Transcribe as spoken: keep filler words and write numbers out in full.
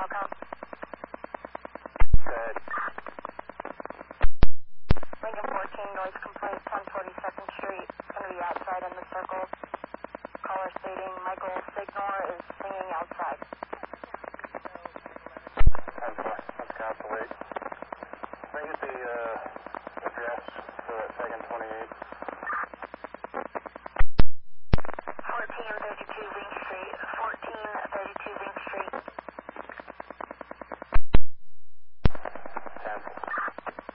Falcon. Good. Lincoln fourteen, noise complaint, ten forty-second Street. It's going to be outside in the circle. Caller stating Michael Signor is singing outside. ten four, let's count the wait. Can I get the uh, address for that second twenty-eight?